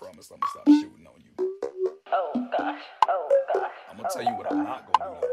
promise I'm gonna stop shooting on you. Oh gosh. Oh gosh. I'm gonna tell you what I'm not gonna do though.